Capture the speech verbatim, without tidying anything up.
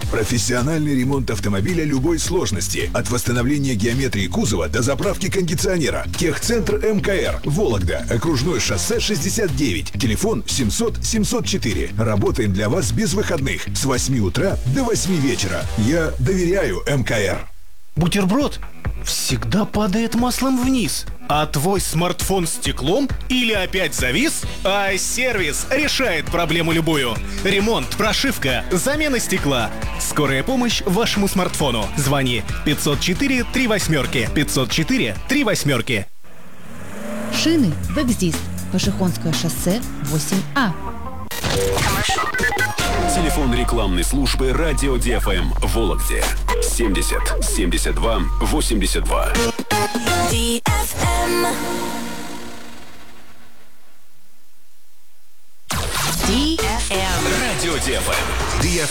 Профессиональный ремонт автомобиля любой сложности. От восстановления геометрии кузова до заправки кондиционера. Техцентр МКР. Вологда. Окружное шоссе шестьдесят девять. Телефон семьсот семьсот четыре. Работаем для вас без выходных. С восьми утра до восьми вечера. Я доверяю МКР. Бутерброд всегда падает маслом вниз. А твой смартфон стеклом или опять завис? iService решает проблему любую. Ремонт, прошивка, замена стекла. Скорая помощь вашему смартфону. Звони пятьсот четыре три восьмерки. пятьсот четыре три восьмерки. Шины Векздис. Пашихонское шоссе восемь А. Телефон рекламной службы радио Ди Эф Эм в Вологде семьдесят семьдесят два восемьдесят два. Ди Эф Эм. Ди Эф Эм. Радио Ди Эф Эм.